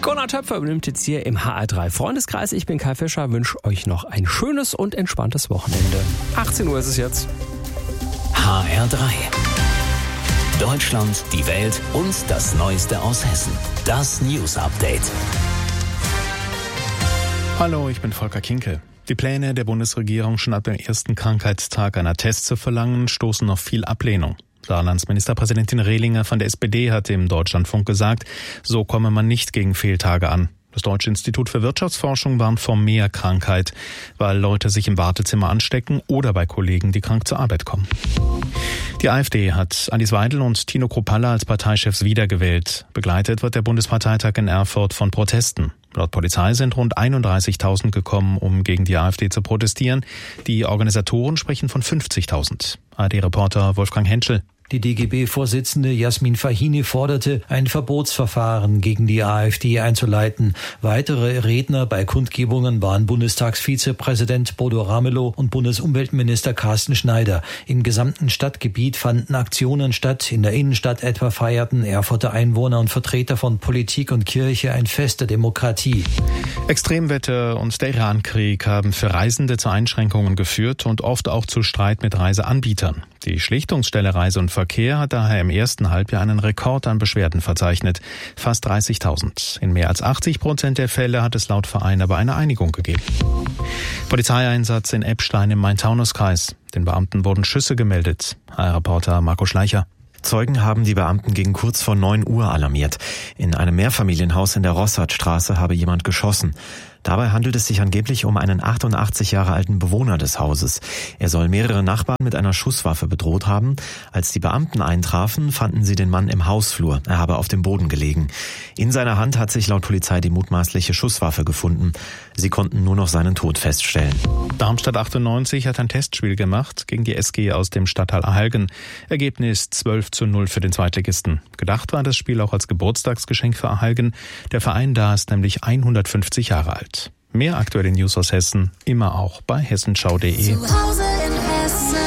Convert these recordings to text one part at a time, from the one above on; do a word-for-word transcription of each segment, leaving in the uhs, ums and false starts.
Gunnar Töpfer übernimmt jetzt hier im H R drei Freundeskreis. Ich bin Kai Fischer, wünsche euch noch ein schönes und entspanntes Wochenende. achtzehn Uhr ist es jetzt. H R drei. Deutschland, die Welt und das Neueste aus Hessen. Das News Update. Hallo, ich bin Volker Kinkel. Die Pläne der Bundesregierung, schon ab dem ersten Krankheitstag einer Test zu verlangen, stoßen auf viel Ablehnung. Saarlandsministerpräsidentin Rehlinger von der S P D hat im Deutschlandfunk gesagt, so komme man nicht gegen Fehltage an. Das Deutsche Institut für Wirtschaftsforschung warnt vor mehr Krankheit, weil Leute sich im Wartezimmer anstecken oder bei Kollegen, die krank zur Arbeit kommen. Die AfD hat Alice Weidel und Tino Kruppalla als Parteichefs wiedergewählt. Begleitet wird der Bundesparteitag in Erfurt von Protesten. Laut Polizei sind rund einunddreißigtausend gekommen, um gegen die AfD zu protestieren. Die Organisatoren sprechen von fünfzigtausend. A R D-Reporter Wolfgang Henschel. Die D G B-Vorsitzende Jasmin Fahini forderte, ein Verbotsverfahren gegen die AfD einzuleiten. Weitere Redner bei Kundgebungen waren Bundestagsvizepräsident Bodo Ramelow und Bundesumweltminister Carsten Schneider. Im gesamten Stadtgebiet fanden Aktionen statt. In der Innenstadt etwa feierten Erfurter Einwohner und Vertreter von Politik und Kirche ein Fest der Demokratie. Extremwetter und der Irankrieg haben für Reisende zu Einschränkungen geführt und oft auch zu Streit mit Reiseanbietern. Die Schlichtungsstelle Reise und Verkehr hat daher im ersten Halbjahr einen Rekord an Beschwerden verzeichnet. Fast dreißigtausend. In mehr als achtzig Prozent der Fälle hat es laut Verein aber eine Einigung gegeben. Polizeieinsatz in Eppstein im Main-Taunus-Kreis. Den Beamten wurden Schüsse gemeldet. H R-Reporter Marco Schleicher. Zeugen haben die Beamten gegen kurz vor neun Uhr alarmiert. In einem Mehrfamilienhaus in der Rossardstraße habe jemand geschossen. Dabei handelt es sich angeblich um einen achtundachtzig Jahre alten Bewohner des Hauses. Er soll mehrere Nachbarn mit einer Schusswaffe bedroht haben. Als die Beamten eintrafen, fanden sie den Mann im Hausflur. Er habe auf dem Boden gelegen. In seiner Hand hat sich laut Polizei die mutmaßliche Schusswaffe gefunden. Sie konnten nur noch seinen Tod feststellen. Darmstadt achtundneunzig hat ein Testspiel gemacht gegen die S G aus dem Stadtteil Ahalgen. Ergebnis zwölf zu null für den Zweitligisten. Gedacht war das Spiel auch als Geburtstagsgeschenk für Ahalgen. Der Verein da ist nämlich hundertfünfzig Jahre alt. Mehr aktuelle News aus Hessen, immer auch bei hessenschau punkt de. Zu Hause in Hessen.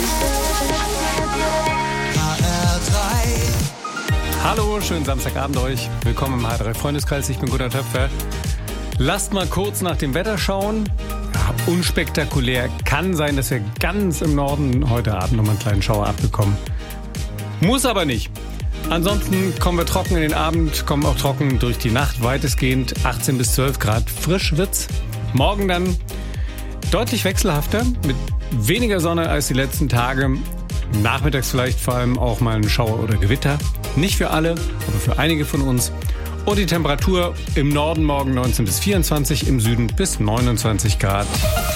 H R drei. Hallo, schönen Samstagabend euch. Willkommen im H R drei Freundeskreis. Ich bin Gunnar Töpfer. Lasst mal kurz nach dem Wetter schauen. Ja, unspektakulär. Kann sein, dass wir ganz im Norden heute Abend nochmal einen kleinen Schauer abbekommen. Muss aber nicht. Ansonsten kommen wir trocken in den Abend, kommen auch trocken durch die Nacht, weitestgehend achtzehn bis zwölf Grad. Frisch wird's. Morgen dann deutlich wechselhafter, mit weniger Sonne als die letzten Tage. Nachmittags vielleicht vor allem auch mal ein Schauer oder Gewitter. Nicht für alle, aber für einige von uns. Und die Temperatur im Norden morgen neunzehn bis vierundzwanzig, im Süden bis neunundzwanzig Grad.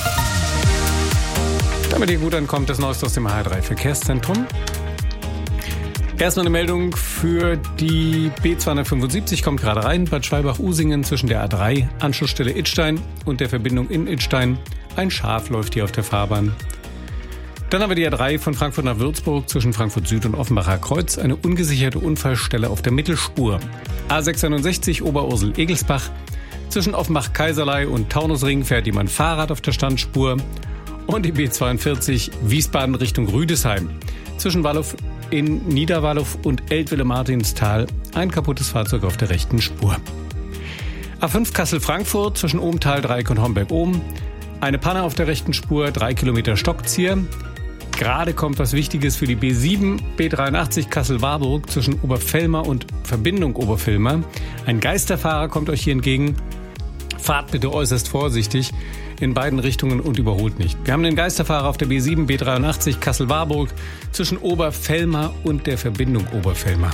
Damit ihr gut ankommt, das Neueste aus dem H R drei Verkehrszentrum. Erstmal eine Meldung für die B zweihundertfünfundsiebzig, kommt gerade rein, Bad Schwalbach-Usingen zwischen der A drei, Anschlussstelle Idstein und der Verbindung in Idstein. Ein Schaf läuft hier auf der Fahrbahn. Dann haben wir die A drei von Frankfurt nach Würzburg zwischen Frankfurt Süd und Offenbacher Kreuz, eine ungesicherte Unfallstelle auf der Mittelspur. A sechsundneunzig Oberursel-Egelsbach, zwischen Offenbach-Kaiserlei und Taunusring fährt jemand Fahrrad auf der Standspur. Und die B zweiundvierzig Wiesbaden Richtung Rüdesheim, zwischen Wallow in Niederwallow und Eltville-Martinstal ein kaputtes Fahrzeug auf der rechten Spur. A fünf Kassel-Frankfurt zwischen Ohmtal-Dreieck und Homberg-Ohm. Eine Panne auf der rechten Spur, drei Kilometer Stockzieher. Gerade kommt was Wichtiges für die B sieben, B dreiundachtzig Kassel-Warburg zwischen Oberfellmer und Verbindung Oberfellmer. Ein Geisterfahrer kommt euch hier entgegen. Fahrt bitte äußerst vorsichtig in beiden Richtungen und überholt nicht. Wir haben den Geisterfahrer auf der B sieben, B dreiundachtzig Kassel-Warburg zwischen Oberfellmer und der Verbindung Oberfellmer.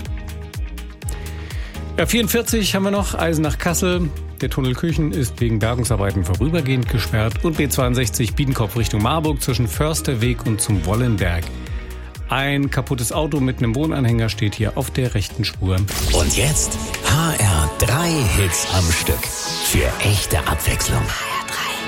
A vierundvierzig haben wir noch, Eisenach-Kassel. Der Tunnel Küchen ist wegen Bergungsarbeiten vorübergehend gesperrt. Und B zweiundsechzig Biedenkopf Richtung Marburg zwischen Försterweg und zum Wollenberg. Ein kaputtes Auto mit einem Wohnanhänger steht hier auf der rechten Spur. Und jetzt H R drei Hits am Stück. Für echte Abwechslung.